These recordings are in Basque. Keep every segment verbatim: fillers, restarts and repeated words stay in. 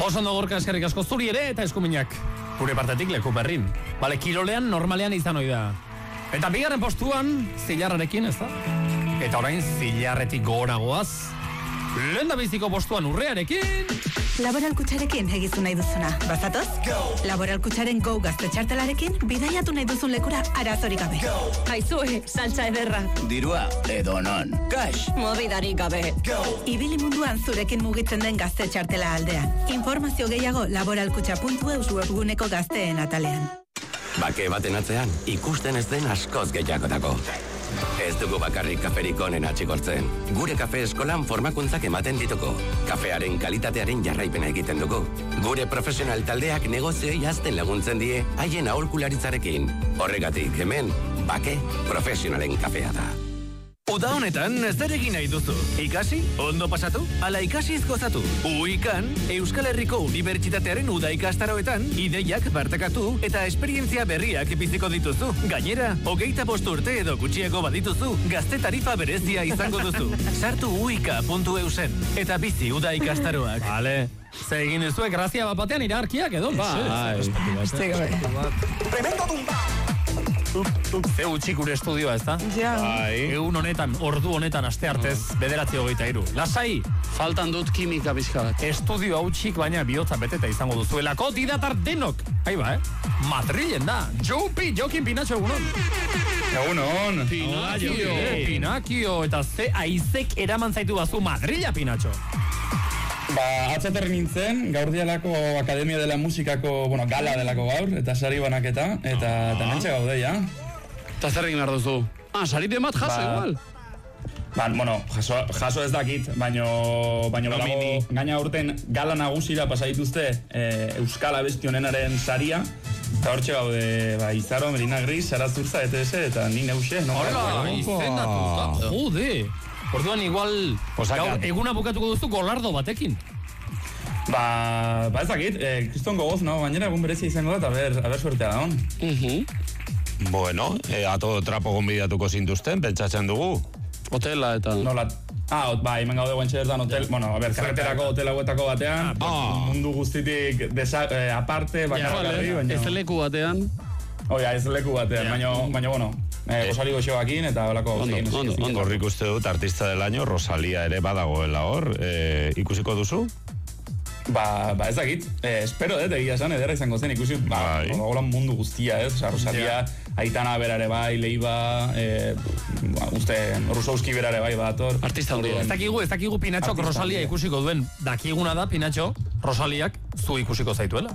Oso ondo Gorka, eskerrik asko zuri ere eta eskuminak. Gure partetik leku berrin. Bale, kirolean normalean izan ohi da. Eta bigarren postuan, zilarrarekin, ez da? Eta orain zilarretik goragoaz. Lehen da biziko postuan urrearekin. Laboral Kutxarekin egizu nahi duzuna. Bazatoz? Go! Laboral Kutxaren Go gazte txartelarekin bidaiatu nahi duzun lekura arazorik gabe. Aizue, saltza ederra. Dirua, edo non. Cash. Mobidarik gabe. Go! Ibili munduan zurekin mugitzen den gazte txartela aldean. Informazio gehiago laboralkutxa puntu eus webguneko gazteen atalean. Bake baten atzean, ikusten ez den askoz gehiagotako. Ez dugu bakarrik kaferik onen atxikortzen. Gure kafe eskolan formakuntzak ematen dituko. Kafearen kalitatearen jarraipena egiten dugu. Gure profesional taldeak negozioei hazten laguntzen die, haien aholkularitzarekin. Horregatik, hemen, bake profesionalen kafea da. Uda honetan, zer egin nahi duzu? Ikasi? Ondo pasatu? Ala ikasiz gozatu? Uikan, Euskal Herriko Unibertsitatearen uda ikastaroetan, ideiak partekatu eta esperientzia berriak biziko dituzu. Gainera, hogeita bost urte edo gutxiago badituzu, gazte tarifa berezia izango duzu. Sartu uika puntu eusen eta bizi uda ikastaroak. Vale. Ze egin duzuek grazia bat batean iragarkiak edo? Bai. Tremendo tumba. Ze utxik gure estudioa, ez da? Ja. Egun honetan, ordu honetan, aste artez, bederatzi hogeita iru. Lasai! Faltan dut kimika bizka bat. Estudio hau txik, baina bihotza beteta izango duzuelako, didatar denok! Ahí ba, eh? Madrilen da! Joupi, Jokin Pinatxo, egunon! Egunon! Pinakio! Pinakio! Eta ze aizek eraman zaitu bazu Madrila, Pinatxo! Ba, atzaterri nintzen, gaur dialako Akademia dela Musikako, bueno, gala delako gaur, eta sari banaketa, eta ah. mentxe gaude, ja. Eta zer egin behar duzu? Ah, sarite bat jaso, ba, igual. Ba, bueno, jaso, jaso ez dakit, baino, baino no, balago, gaina urten gala nagusira pasa dituzte eh, Euskal Abesti honenaren saria, eta hortxe gaude, ba, Izaro, Merina Gris, Sara Zurza, et cetera, eta ni neuse, no? Hola, izendatu, jode! Orduan igual, gaur, eguna bukatuko duzu golardo batekin. Ba, ba ez dakit, eh, kriston gogoz, no? Bainera egun berezia izango da, eta ber, aber suertea da hon. Uh -huh. Bueno, eh, ato trapo gonbidatuko zintuzten, pentsatzen dugu. Hotela eta... Nola, ah, ba, hemen gaude guantxe bertan hotel, bueno, a ber, karreterako hotel hauetako batean, ah. mundu guztitik desa, eh, aparte, bakarri, baina... Ez leku batean. Oia, ez leku batean, baina, baina, bueno, eh, Rosalía goxoakin eta holako... Ondo, ondo, ondo. Horrik uste dut, artista del año, Rosalía ere badagoela hor, eh, ikusiko duzu? Ba, ba ez dakit, eh, espero dut egia esan, ederra izango zen ikusi, ba, hola mundu guztia, ez? Osa, Rosalía, Aitana berare bai, Leiva, eh, ba, uste, Rusowski berare bai, bator. Artista handia. Ez dakigu, ez dakigu Pinatxok Rosalia ikusiko duen, dakiguna da Pinatxo, Rosaliak zu ikusiko zaituela.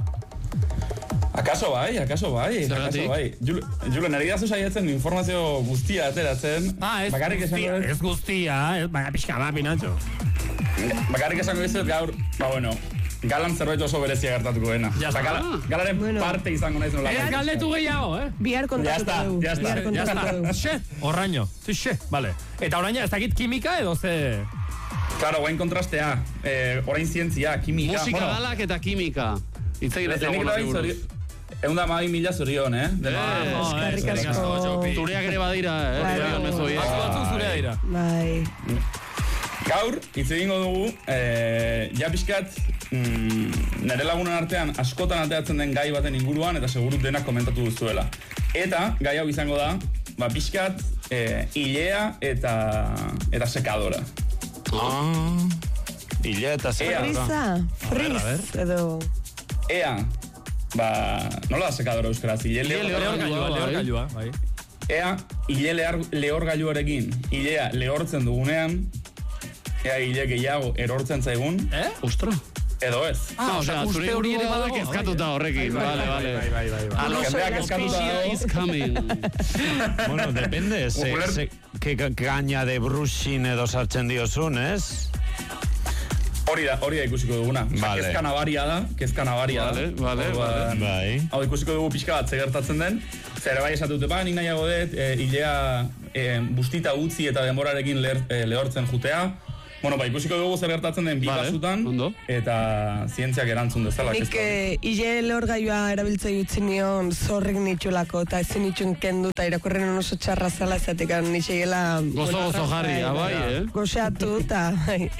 Akaso bai, akaso bai, akaso bai. Jule, nire gazu saiatzen informazio guztia ateratzen. Ah, ez guztia, ez guztia, baina pixka ba, Pinatxo. Bakarrik esango dizuet gaur, ba bueno, galan zerbait oso berezia gertatuko dena. Ya está. Gala, galaren bueno, parte izango naiz nola. Ez galdetu gehiago, eh? Bihar kontatuko dugu. Ya está, ya está. Xe, horraino, xe, vale. Eta oraina, ez dakit kimika edo ze... Claro, guain kontrastea, eh, orain zientzia, kimika. Musika bueno, galak eta kimika. Itzegin ez dagoen buruz. Egun da mabi mila zorion, eh? Eskerrik asko. Zureak ere badira, eh? Zorion mezu dira. Batzu zurea dira. Bai. Gaur, hitz egingo dugu, eh, ja pixkat, mm, nire lagunen artean askotan ateratzen den gai baten inguruan, eta seguru denak komentatu duzuela. Eta, gai hau izango da, ba pixkat, eh, ilea eta, eta sekadora. Ah, ilea eta sekadora. Frisa, friz, edo... Ea, ba, nola da sekadora euskaraz? Ile lehorgailua, lehorgailua, bai. Ea, ile lehorgailuarekin, ilea lehortzen dugunean, ea ile gehiago erortzen zaigun. Eh? Ostro. Edo ez. Ah, osea, zure hori ere badago kezkatuta horrekin. Vale, vale. Bai, bai, bai. Alo, jendeak kezkatuta dago. is coming. Bueno, depende, ze, ze, que gaina de bruxin edo sartzen diozun, ez? Hori da, hori da ikusiko duguna. Vale. Kezka nabaria da, kezka nabaria da. Vale, vale, bai. Hau ikusiko dugu pixka bat zegertatzen den. Zer bai esatute, ba, nik nahiago dut, e, ilea e, bustita utzi eta denborarekin leher, e, lehortzen jutea. Bueno, ba, ikusiko dugu zer gertatzen den bi vale, kasutan, ondo. Eta zientziak erantzun dezala. Nik e, ile lehorgailua erabiltzei utzi nion zorrik nitxulako, eta ezin nitxun kendu, eta irakurren oso txarra zala ezatik, nitxegela... Gozo, gozo jarri, abai, eh? Goxeatu, eta...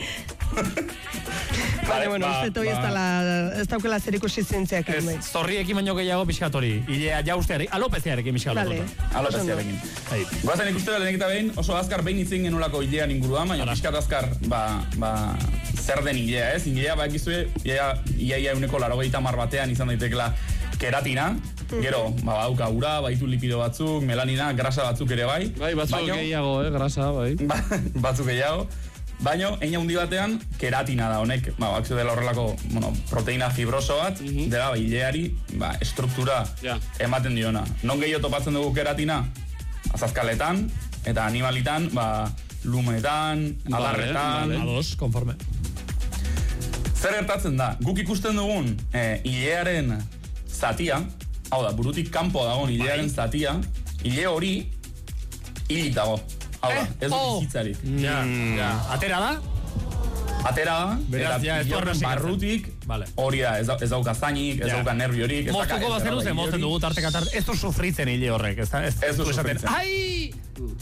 Baina, bueno, ba, uste toi ez ba. dala, ez daukela zer ikusi zientziak. Ez, zorriekin baino gehiago pixkat hori. Ilea jausteari, alopeziarekin pixkat. Dale. Alopeziarekin. Goazen ikuste da lehenik eta behin, oso azkar behin itzen genulako ilean inguruan, baina pixkat azkar, ba, ba, zer den ilea, ez? Ilea, ba, ekizue, ia, ia, ia uneko larogeita mar batean izan daitekela keratina, gero, ba, dauka ura, baitu lipido batzuk, melanina, grasa batzuk ere bai. Bai, batzuk Baino- gehiago, eh, grasa, bai. Ba, batzuk gehiago. Baina, ein handi batean, keratina da honek, ba, bakzio dela horrelako, bueno, proteina fibroso bat, dela, ba, ileari, ba, estruktura Ja. ematen diona. Non gehiago topatzen dugu keratina? Azazkaletan, eta animalitan, ba, lumetan, Vale, adarretan. vale. Ados, konforme. Zer gertatzen da? Guk ikusten dugun eh, ilearen zatia, hau da, burutik kanpo dagoen ilearen zatia, ile hori hilik dago. Hau da, ez du oh. bizitzarik. Ja, ja. Atera da? Atera da, Beraz, eta ja, ez du horren horrezikatzen. barrutik, Vale. hori da, ez, da, ez dauka zainik, ez Ja. dauka nerviorik, ez dauka... Moztuko ez bazeru dauka ze ile mozten hori. dugu tarteka tarte. Ez du sufritzen hile horrek, ez da? Ez du du esaten, sufritzen. Ai!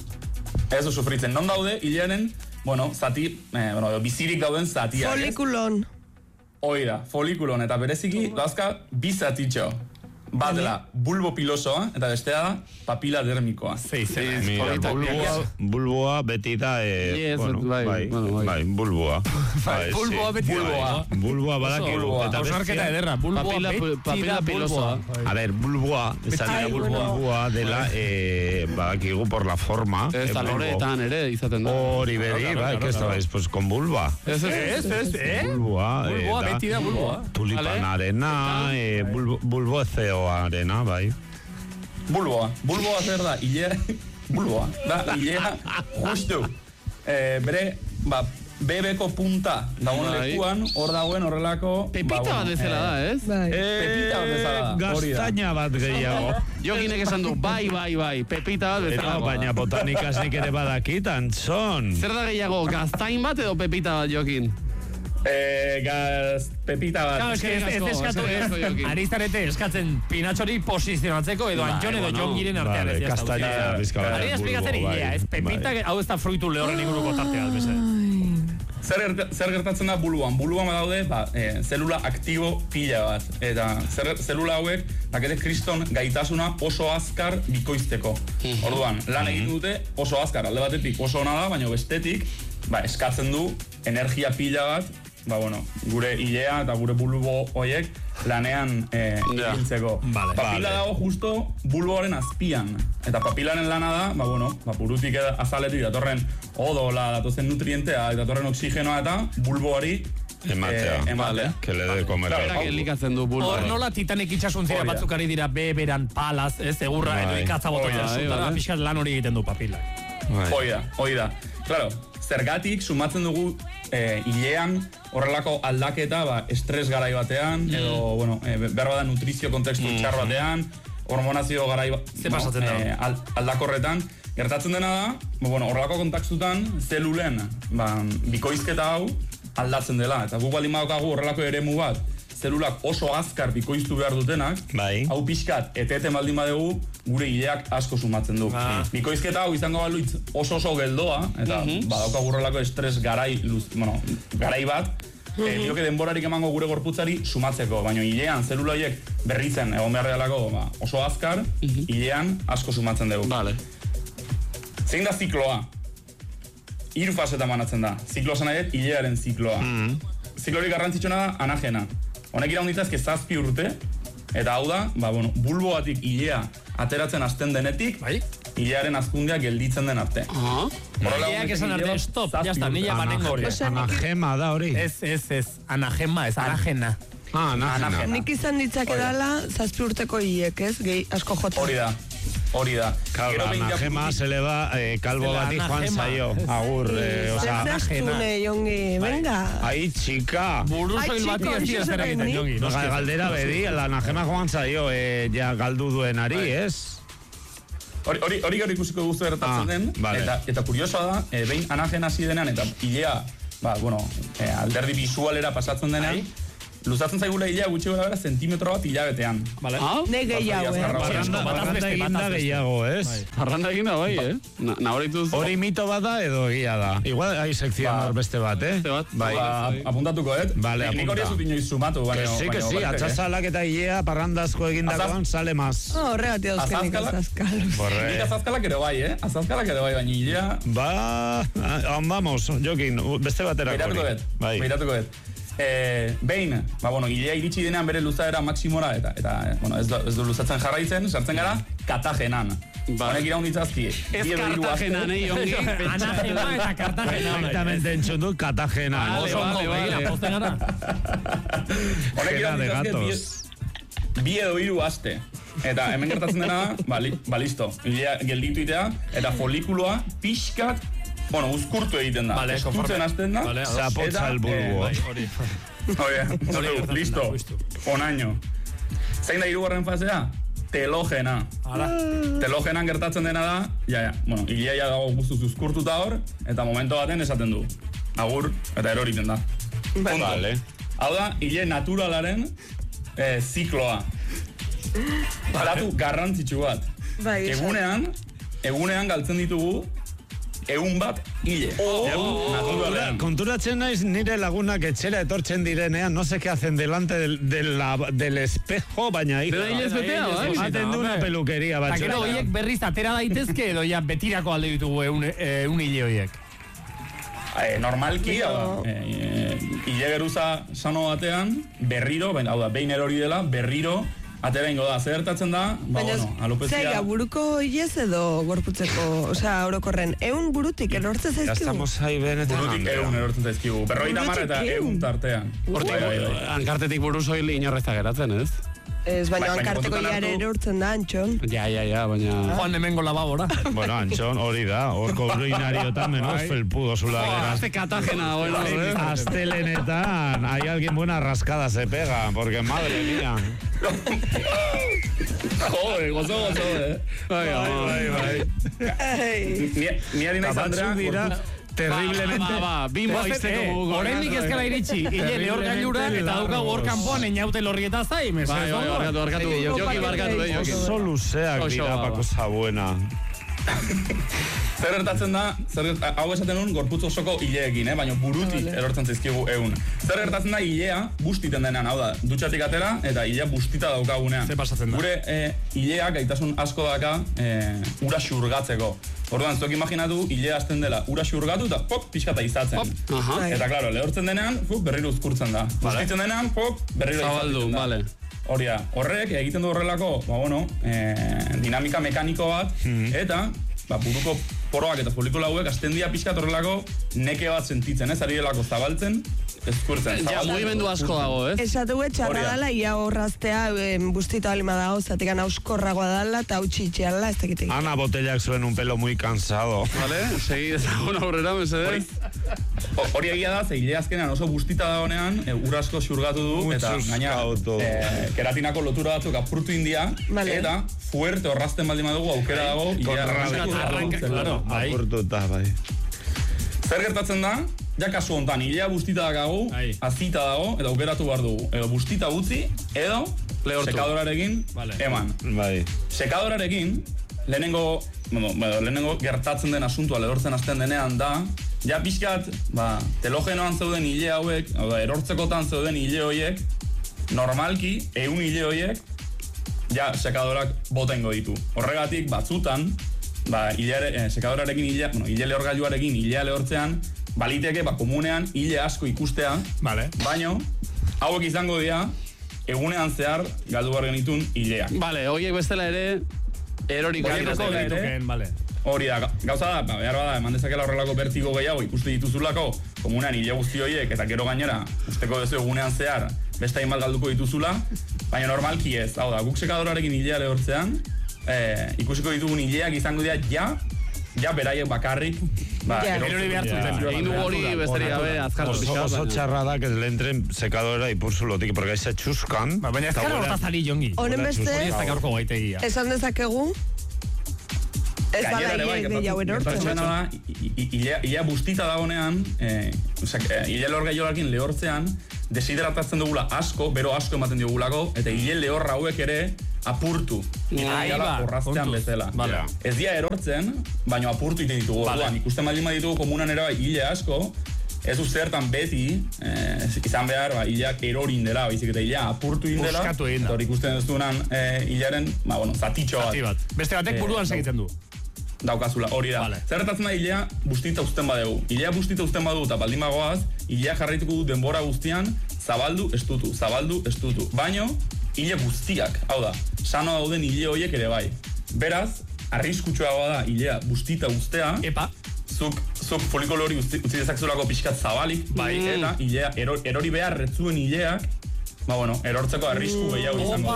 Ez du sufritzen. Non daude, hilearen, bueno, zati, eh, bueno, bizirik dauden zatia. Folikulon. Hoi da, folikulon, eta bereziki, dauzka, bi zatitxo. Bat dela, bulbo pilosoa, eta bestea da, papila dermikoa. Zei, zei. Mira, Polita, bulboa, bulboa beti da, eh, Yes, bueno, bai, bai, bueno, bai. bai, bulboa. Bai, Bulboa sí. beti da. Bulboa. Bulboa badakigu. bulboa. Eta Hausnarketa bestia- ederra, bulboa Papila- beti papila da pilosoa. bulboa. A ver, bulboa, esan Ai, dugu bueno. bulboa dela, eh, badakigu por la forma. Ez eh, da bulbo. loreetan ere izaten da. Hori bedi, Claro, bai, claro, que claro. estabais, pues con vulva. Ez, ez, Ez, ez, eh? Bulboa, eh, Bulboa da. beti da bulboa. Tulipanarena, eh, bulbo, bulbozeoarena, bai. Bulboa. Bulboa zer da, hilea... Bulboa. Da, hilea, justu. Eh, bere, ba, bebeko punta dagoen Bai. lekuan, hor dagoen horrelako... Pepita ba, bat bueno, bezala da, ez? Bai. Pepita bat bezala da, hori da. Gaztaina bat gehiago. Jokinek esan du, bai, bai, bai, pepita bat bezala. Eta, baina botanikaz nik ere badakit, Antzon. Zer da gehiago, gaztain bat edo pepita bat jokin? Eh, gaz, pepita bat. Claro, es que ez ez asko, eskatu, eskerrik asko, Jokin. ari zarete eskatzen pinatxori posizionatzeko edo Bai, Antxon edo bueno. Jon giren artean. Vale, ez, ya está. kastaina, Ja, ja. bizka bat, Ari esplikatzen bulbo, bai, hilea, ez pepita, bai. hau ez da fruitu lehorren inguruko tartea, bese. Zer, gerta- zer gertatzen da bulboan? Bulboan badaude, ba, eh, zelula aktibo pila bat. Eta zer, zelula hauek, dakete kriston gaitasuna oso azkar bikoizteko. Orduan, lan egin dute oso azkar, alde batetik oso ona da, baina bestetik, ba, eskatzen du energia pila bat, ba, bueno, gure hilea eta gure bulbo hoiek lanean eh, Ja. ibiltzeko. Vale. Papila Vale. dago justo bulboaren azpian. Eta papilaren lana da, ba, bueno, ba, burutik eda- azaletik datorren odola, datozen nutrientea, datorren oxigenoa eta bulboari Ematea. eh, ematea. Que le de comer. Claro, Berak elikatzen du bulba. Hor nola Titanek itxasuntzira Hori da. batzuk ari dira beberan palaz, ez, egurra Bai. edo ikatza botoia Bai, zutara, bai. pixkat lan hori egiten du papilak. Bai. Hoi da, hoi da. Claro, zergatik sumatzen dugu eh, hilean horrelako aldaketa, ba, estres garai batean, edo, bueno, eh, behar bada nutrizio kontekstu txar batean, hormonazio garai ba- Ze pasatzen da? eh, al- aldakorretan, gertatzen dena da, ba, bueno, horrelako kontaktutan zelulen ba, bikoizketa hau aldatzen dela. Eta guk baldin badaukagu horrelako eremu bat, zelulak oso azkar bikoiztu behar dutenak, Bai. hau pixkat, eteten baldin badugu, gure hileak asko sumatzen du. Ah. Bikoizketa hau izango baluitz oso oso geldoa, eta badauka gurrelako estres garai, luz, bueno, garai bat, eh, nioke denborarik emango gure gorputzari sumatzeko, baina hilean zelula horiek berritzen egon behar delako ba, oso azkar, hilean asko sumatzen dugu. Vale. Zein da zikloa? Hiru fasetan banatzen da. Zikloa esan nahi dut, hilearen zikloa. Ziklorik garrantzitsuna da anagena. Honek iraun ditzazke zazpi urte, eta hau da, ba, bueno, bulboatik hilea ateratzen hasten denetik, Bai? hilearen azkundea gelditzen den arte. Aha. Horrela Hileak gunetik esan arte, hilea stop, zazpi jazta, urte. nila banengo hori. Anagema da hori. Ez, ez, ez, anagema, ez, anagena. Ah, anagena. Anagena. Nik izan ditzake Hori da. dala zazpi urteko hiek, ez? Gehi asko jota. Hori da, hori da. Claro, Gero la behin anagema jakutik- se le va, eh, kalbo Se la bati joan anagema. zaio. Agur, eh, o sea, Zer zehaztune, jongi, venga. ai, chica. Buruzoil Ai, bati txiko, ez dira iso zer egiten, zer Jongi. No, noski. galdera bedi, la anagema joan zaio, eh, ja galdu duenari, ez? Hori, hori, hori gero ikusiko guztu gertatzen Ah, den, vale. eta, eta kuriosoa da, e, behin anagen hasi denean, eta hilea, ba, bueno, e, alderdi bisualera pasatzen denean, luzatzen zaigula hilea gutxi gara bera zentimetro bat hilabetean. Vale. Ah? Ne gehiago, eh? Barranda, barranda eginda gehiago, ez? Parranda eginda bai, eh? Na, nahorituz... Hori mito bat da edo egia da? Igual hai sekzioan hor beste bat, eh? Beste bat. Bai. Ba, apuntatuko, eh? Vale, Nik hori ez apunta. dut inoiz sumatu, Que baina... sí, que sí, baina, atxazalak eta hilea parrandazko egindakoan sale maz. Oh, horregatik dauzkenik Azazkalak? azazkaluz. Nik Borre. azazkalak ere bai, eh? Azazkalak ere bai, baina hilea... Ba, ah, vamos, Jokin, beste baterako Beiratuko hori. bet, Bai. beiratuko bet. Eh, behin, ba, bueno, hilea iritsi denean bere luzaera maksimora, eta, eta eh, bueno, ez, du, ez du luzatzen jarraitzen, sartzen gara, Katajenan. Ba. Honek iraun ditzazki. Ez Kartagenan, eh, ongi. Anajena eta Kartagena. Perfectamente entzun dut Katajena. Vale, Oso ondo, vale, begira, vale. posten gara. Honek Jena iraun de ditzazki gatos. bi, bi edo hiru aste. Eta hemen gertatzen dena da, ba, li, ba listo, hilea gelditu itea, eta folikuloa pixkat, bueno, uzkurtu egiten da. Vale, Estutzen hasten da. Vale, Se apotza el bulbo. Bai, hori. Oye, Hori gertatzen listo, da, justu. onaino. Zein da hirugarren fasea? Telogena. Hala. Telogenan gertatzen dena da, ja, ja, bueno, hilea ja dago guztuz uzkurtuta hor, eta momento baten esaten du. Agur, eta eroriten da. Ondo. Vale. Hau da, hile naturalaren eh, zikloa. Datu garrantzitsu bat. Bai, esan. Egunean, egunean galtzen ditugu, egun bat hile. Egun naturalean. Konturatzen naiz nire lagunak etxera etortzen direnean, no sé qué hacen delante del, del, la- del espejo, baina ahí. Dena hilez betea, bai? Haten du una peluqueria Eta gero batxura. horiek berriz atera daitezke edo ja betirako alde ditugu eun, eh, eun hile horiek. Eh, normalki, hau da, eh, hile geruza sano batean, berriro, ben, hau da, behin erori dela, berriro, atera ingo da, zer gertatzen da, ba, Baina, bueno, alopecia... zaila, buruko hilez edo gorputzeko, osea, orokorren, eun burutik erortze Ya zaizkigu. estamos ahí benetan. Burutik egun erortzen zaizkigu, berrogeita hamar eta Burutik egun ehun. tartean. Hortik, Bai, bai, bai. hankartetik buruz hori inorrez da geratzen, ez? Ez, baina Bai, baina hankarteko kontutan hilare hartu- erortzen da, Antxon. Ja, ja, ja, baina... Joan hemengo lababora. Bueno, Antxon, hori da, horko urinariotan menos felpudo zula Oh, este Katagena, bueno, eh? Astelenetan, hay alguien buena rascada se pega, porque madre mía. Jode, gozo, gozo, eh. Bai, bai, bai. Ei, Ni, ni ari naiz Andrea, Batzuk dira, gorputz- terriblemente... Ba, ba, ba, bimbo aizteko mugu. Oraindik ez gara iritsi, hile lehor gailura eta daukagu hor kanpoan einaute lorrieta zai, Bai, mesedez bai, ondo. barkatu, barkatu. Joki barkatu, eh, Joki. Oso luzeak Oso dira baba. pa cosa buena. Zer gertatzen da, zer gert- hau esaten nun gorputz osoko hileekin, eh? Baina burutik erortzen zaizkigu egun. Zer gertatzen da hilea bustiten denean, hau da, dutxatik atera eta hilea bustita daukagunean. Ze pasatzen da? Gure eh, hileak gaitasun asko daka eh, ura xurgatzeko. Orduan, zuek imaginatu, hilea hasten dela ura xurgatu eta pop, pixkata izatzen. Aha. Bai. Eta, klaro, lehortzen denean, pop, berriro uzkurtzen da. Bustitzen denean, pop, berriro Zabaldu, izaten da. vale. Hori da, horrek egiten du horrelako, ba, bueno, eh, dinamika mekaniko bat, eta ba, buruko poroak eta folikula hauek hasten dira pixkat horrelako neke bat sentitzen, ez ari delako zabaltzen, ezkurtzen. Ja, zabaltzen. mugimendu asko dago, ez? esatu txarra Hori da. dala, ia horraztea, em, bustita balima dago, zatekan auskorragoa dala, eta utxitxeala, ez dakitek. Ana Botellak zuen un pelo muy cansado. Vale, segi dezagun aurrera, mesedez. Ho- Hori egia da, ze hile azkenean oso bustita dagonean, e, ur asko xurgatu du, eta Muchos gaina auto. e, keratinako lotura batzuk apurtu india, Vale. eta fuerte horrazten baldin badugu aukera dago, hilea rabia. arrantzatu Arranka, zelula. claro. Bai. Apurtuta, bai. Zer gertatzen da, ja kasu hontan, hilea bustita dakagu, Bai. azita dago, eta aukeratu behar dugu. Edo bustita utzi, edo Lehortu. sekadorarekin Vale. eman. Bai. Sekadorarekin, lehenengo, bueno, bueno, lehenengo gertatzen den asuntua lehortzen hasten denean da, ja pixkat, ba, telogenoan zeuden hile hauek, hau da, erortzekotan zeuden hile horiek, normalki, ehun hile horiek, ja, sekadorak botengo ditu. Horregatik, batzutan, ba, hileare, eh, sekadorarekin hilea, bueno, hile lehorgailuarekin hilea lehortzean, baliteke, ba, komunean hile asko ikustea, Vale. baino, hauek izango dira, egunean zehar galdu behar genitun hileak. Vale, horiek bestela ere, eroriko Horiek adierazten bestela ere. Ditukeen, vale. Hori da, ga- gauza da, ba, behar bada, eman dezakela horrelako bertigo gehiago ikuste dituzulako, komunean hile guzti horiek, eta gero gainera, usteko dezu egunean zehar, beste hainbat galduko dituzula, baina normalki ez, hau da, guk sekadorarekin hilea lehortzean, eh, ikusiko ditugun hileak izango dira, ja, ja beraiek bakarrik, ba, Ja. erortzen Erori behar dute. zuten. Egin dugu hori besterik gabe azkartu Oso, pixka. oso baina- txarra da que le entren secadora ipurzulotik, porque ahí se txuskan. Ba, baina ez eta gara gora- hortaz ari jongi. Honen Hola, beste, Hori ez da gaurko gaitegia. esan dezakegu, ez dala Gainera ere bai, hile gehiago gertatzen erortzen. dena da, i- i- ilea ilea bustita dagoenean, eh, osea, eh, ile lehorgailuarekin lehortzean, deshidratatzen dugula asko, bero asko ematen digulako, eta ile lehorra hauek ere apurtu. Eta horraztean bezala. Vale. Ez dia erortzen, baina apurtu iten ditugu. Vale. Orduan, ikusten baldin baditugu komunan ere bai ile asko, ez zertan beti, eh, izan behar, ba, hileak erorin dela, baizik eta hilea apurtu indela. Buskatu egin da. Eta hori ikusten ez duenan eh, hilearen, ba, bueno, zatitxo bat. Zati bat. Beste batek buruan Eh, segitzen du. Daukazula, hori da. Vale. Zerretatzen da hilea bustita uzten badegu. Hilea bustita uzten badu eta baldin bagoaz, hilea jarraituko du denbora guztian zabaldu, estutu, zabaldu, estutu. Baino, hile guztiak, hau da, sano dauden hile horiek ere bai. Beraz, arriskutsuagoa da hilea bustita uztea. Epa. Zuk, zuk folikolo hori utzi, utzi dezakzulako pixkat zabalik, bai, eta hilea, eror, erori behar retzuen hileak, ba bueno, erortzeko arrisku gehiago izango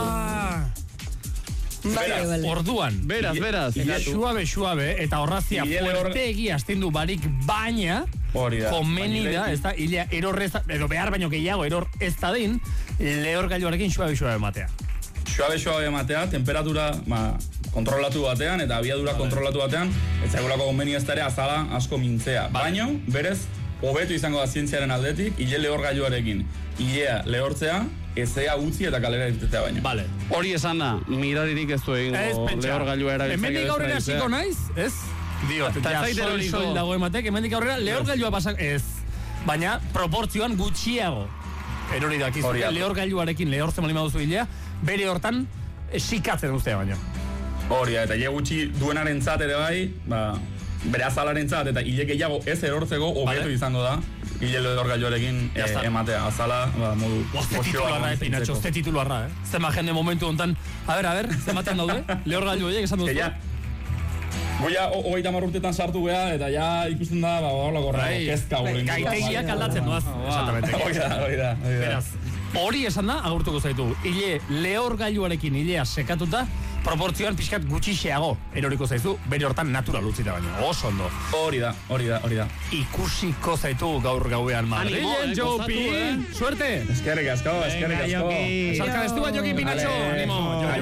du. Vale, vale. Orduan. Beraz, beraz. Suabe, suabe, eta horrazia fuertegi astindu barik, baina hori da. komeni da, ez da, hilea eror ez da, edo behar baino gehiago eror ez da din, lehor gailuarekin suabe, suabe matea. Suabe, suabe matea, temperatura, ma, kontrolatu batean, eta abiadura vale. kontrolatu batean, ez zaigulako konbeni ez da ere azala asko mintzea. Vale. Baina, berez, hobetu izango da zientziaren aldetik, hile lehor gailuarekin, hilea lehortzea, ezea utzi eta kalera irtetea baino. Vale. Hori esan da, miraririk ez du egingo lehor gailua erabiltzea. Hemendik aurrera hasiko naiz, ez? Diot, ja, sol, sol dago ematek, hemendik aurrera lehor gailua pasak, ez. Baina, proportzioan gutxiago. Erori dakizu, lehor gailuarekin lehortzen bali maduzu hilea, bere hortan sikatzen ustea baino. Hori da, eta hile gutxi duenaren zat ere bai, ba, bere azalaren zat, eta hile gehiago ez erortzeko, hobeto vale. izango da, hile lehor gailuarekin e, ematea, azala, ba, modu... Oste titularra, eh, Pinatxo, oste titularra, eh? Zema jende momentu honetan, a ber, a ber, zematen daude, lehor gailu horiek esan duzu. Goia, hogeita marrurtetan sartu geha, eta ja ikusten da, ba, horla gorra, kezka guren. Gaitegiak aldatzen doaz, exactamente. Hori da, hori da. Beraz, hori esan da, agurtuko zaitu, hile lehor gailuarekin hilea sekatuta, proportzioan pixkat gutxixeago eroriko zaizu, bere hortan natural utzita baino, oso ondo. Hori da, hori da, hori da. Ikusiko zaitu gaur gauean Madrilen, Jopi! Suerte! Eskerrik asko, eskerrik asko. Esalka, estu bat Joki Pinatxo! Animo, Joki!